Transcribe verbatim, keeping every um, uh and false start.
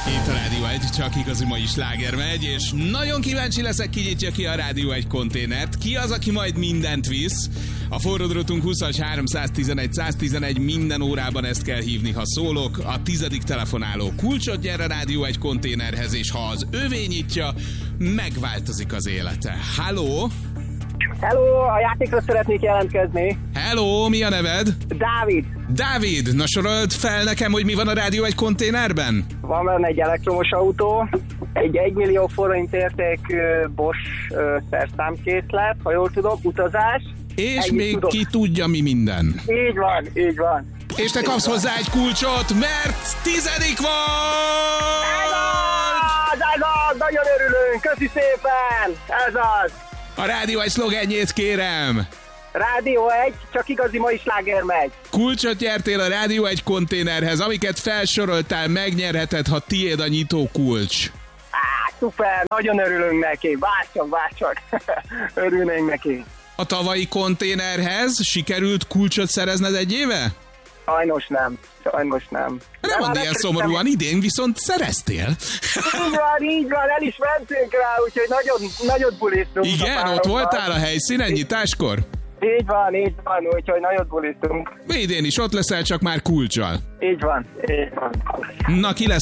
Itt a Rádió egy, csak igazi mai sláger megy, és nagyon kíváncsi leszek, ki nyitja ki a Rádió egy konténert. Ki az, aki majd mindent visz? A forródrotunk húszas háromszáztizenegy száztizenegy, minden órában ezt kell hívni, ha szólok. A tizedik telefonáló kulcsot nyer a Rádió egy konténerhez, és ha az övé nyitja, megváltozik az élete. Halló! Hello, a játékra szeretnék jelentkezni. Hello, mi a neved? Dávid. Dávid, na sorold fel nekem, hogy mi van a Rádió egy konténerben? Van benne egy elektromos autó, egy egymillió forint értékű Bosch szerszámkészlet, ha jól tudom, utazás. És Ennyit még tudok. ki tudja mi minden. Így van, így van. És te kapsz hozzá egy kulcsot, mert tizedik vagy! Ez az, ez az, nagyon örülünk, köszi szépen, ez az. A Rádió egy szlogenjét kérem. Rádió egy, csak igazi mai sláger megy. Kulcsot nyertél a Rádió egy konténerhez, amiket felsoroltál, megnyerheted, ha tiéd a nyitó kulcs. Á, szuper, nagyon örülünk neki, bárcsak, bárcsak, örülnénk neki. A tavalyi konténerhez sikerült kulcsot szerezned egy éve? Sajnos nem, sajnos nem. Nem mondd ilyen szomorúan, idén viszont szereztél. Így van, így van, el is mentünk rá, úgyhogy nagyon, nagyot buliztunk. Igen, ott voltál a helyszínen nyitáskor? Így van, így van, úgyhogy nagyot buliztunk. Idén is ott leszel, csak már kulccsal. Így van, így van. Na, ki lesz